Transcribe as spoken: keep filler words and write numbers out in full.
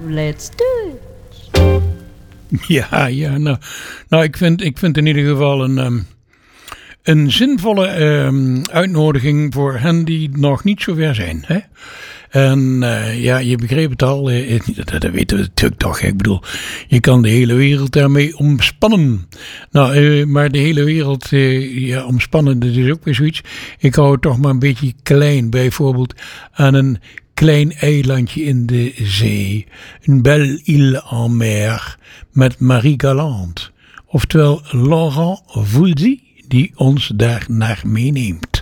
let's do it. Ja, ja, nou, nou ik, vind, ik vind in ieder geval een, um, een zinvolle um, uitnodiging voor hen die nog niet zo ver zijn. Hè? En uh, ja, je begreep het al, uh, dat, dat weten we natuurlijk toch. Ik bedoel, je kan de hele wereld daarmee omspannen. Nou, uh, maar de hele wereld uh, ja, omspannen, dat is ook weer zoiets. Ik hou het toch maar een beetje klein, bijvoorbeeld aan een klein eilandje in de zee. Een belle île en mer met Marie Galante. Oftewel Laurent Voulzy die ons daar naar meeneemt.